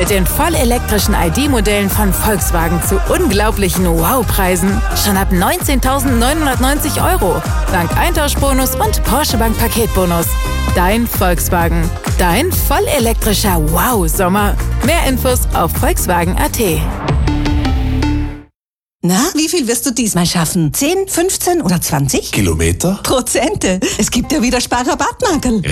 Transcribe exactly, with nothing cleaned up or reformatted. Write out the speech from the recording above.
Mit den vollelektrischen I D-Modellen von Volkswagen zu unglaublichen Wow-Preisen. Schon ab neunzehntausendneunhundertneunzig Euro. Dank Eintauschbonus und Porsche Bank Paketbonus. Dein Volkswagen. Dein vollelektrischer Wow-Sommer. Mehr Infos auf volkswagen punkt a t. Na, wie viel wirst du diesmal schaffen? zehn, fünfzehn oder zwanzig? Kilometer? Prozente. Es gibt ja wieder Sparrabattmagerl.